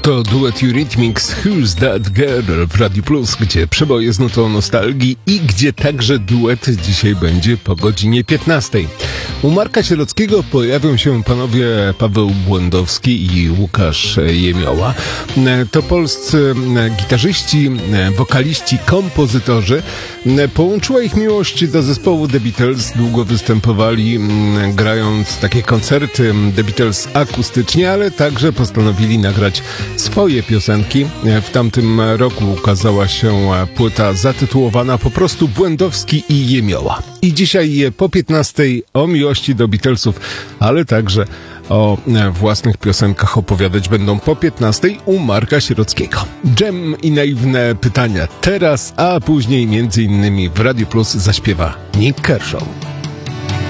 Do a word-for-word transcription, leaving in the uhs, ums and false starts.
To duet Eurythmics Who's That Girl w Radiu Plus, gdzie przeboje z nutą nostalgii i gdzie także duet dzisiaj będzie po godzinie piętnastej. U Marka Sierockiego pojawią się panowie Paweł Błędowski i Łukasz Jemioła. To polscy gitarzyści, wokaliści, kompozytorzy. Połączyła ich miłość do zespołu The Beatles. Długo występowali, grając takie koncerty The Beatles akustycznie, ale także postanowili nagrać swoje piosenki. W tamtym roku ukazała się płyta zatytułowana po prostu Błędowski i Jemioła. I dzisiaj po piętnastej o miłości do Beatlesów, ale także o własnych piosenkach opowiadać będą po piętnastej u Marka Sierockiego. Dżem i naiwne pytania teraz, a później między innymi w Radiu Plus zaśpiewa Nick Kershaw.